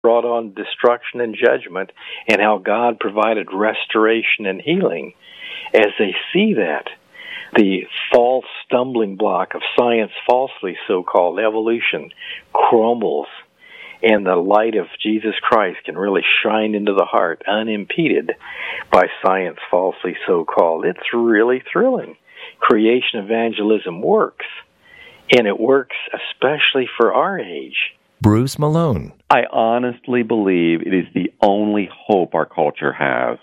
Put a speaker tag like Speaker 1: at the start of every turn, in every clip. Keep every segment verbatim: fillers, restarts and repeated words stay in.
Speaker 1: brought on destruction and judgment, and how God provided restoration and healing. As they see that, the false stumbling block of science, falsely so-called evolution, crumbles, and the light of Jesus Christ can really shine into the heart unimpeded by science, falsely so-called. It's really thrilling. Creation evangelism works, and it works especially for our age.
Speaker 2: Bruce Malone.
Speaker 3: I honestly believe it is the only hope our culture has.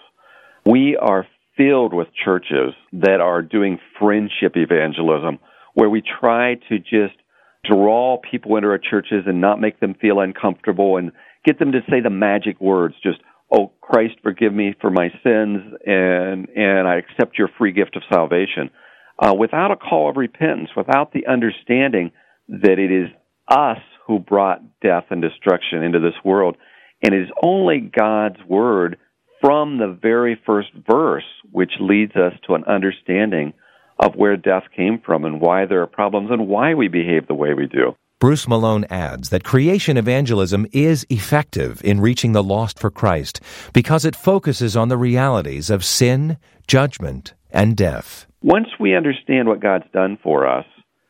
Speaker 3: We are filled with churches that are doing friendship evangelism, where we try to just draw people into our churches and not make them feel uncomfortable and get them to say the magic words, just, oh, Christ, forgive me for my sins, and and I accept your free gift of salvation, uh, without a call of repentance, without the understanding that it is us who brought death and destruction into this world, and it is only God's word from the very first verse which leads us to an understanding of where death came from and why there are problems and why we behave the way we do.
Speaker 2: Bruce Malone adds that creation evangelism is effective in reaching the lost for Christ because it focuses on the realities of sin, judgment, and death.
Speaker 3: Once we understand what God's done for us,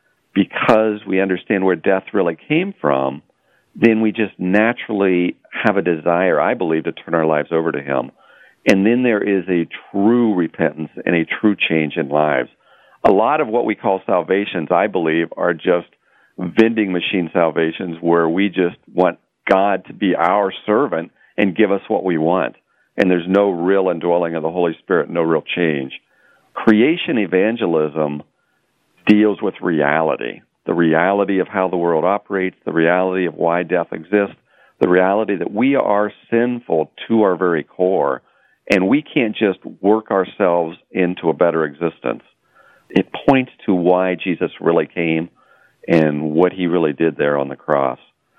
Speaker 3: because we understand where death really came from, then we just naturally have a desire, I believe, to turn our lives over to Him. And then there is a true repentance and a true change in lives. A lot of what we call salvations, I believe, are just vending machine salvations where we just want God to be our servant and give us what we want. And there's no real indwelling of the Holy Spirit, no real change. Creation evangelism deals with reality, the reality of how the world operates, the reality of why death exists, the reality that we are sinful to our very core, and we can't just work ourselves into a better existence. It points to why Jesus really came and what He really did there on the cross.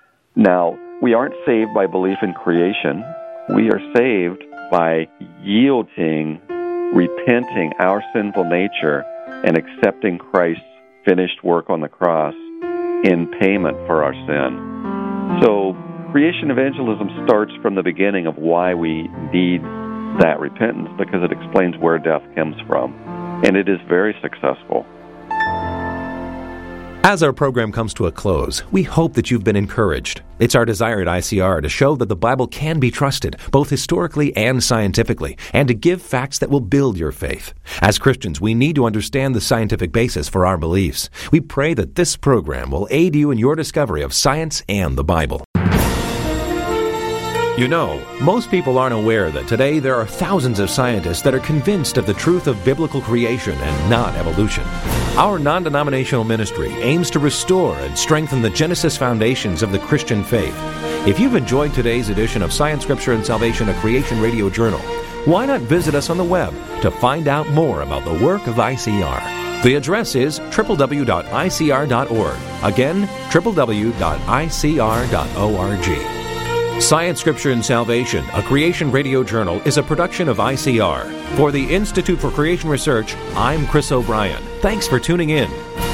Speaker 3: Now, we aren't saved by belief in creation. We are saved by yielding, repenting our sinful nature, and accepting Christ's finished work on the cross in payment for our sin. So, creation evangelism starts from the beginning of why we need that repentance, because it explains where death comes from. And it is very successful.
Speaker 2: As our program comes to a close, we hope that you've been encouraged. It's our desire at I C R to show that the Bible can be trusted, both historically and scientifically, and to give facts that will build your faith. As Christians, we need to understand the scientific basis for our beliefs. We pray that this program will aid you in your discovery of science and the Bible. You know, most people aren't aware that today there are thousands of scientists that are convinced of the truth of biblical creation and not evolution. Our non-denominational ministry aims to restore and strengthen the Genesis foundations of the Christian faith. If you've enjoyed today's edition of Science, Scripture, and Salvation, a Creation Radio Journal, why not visit us on the web to find out more about the work of I C R? The address is w w w dot i c r dot org. Again, w w w dot i c r dot org. Science, Scripture, and Salvation, a Creation Radio Journal, is a production of I C R. For the Institute for Creation Research, I'm Chris O'Brien. Thanks for tuning in.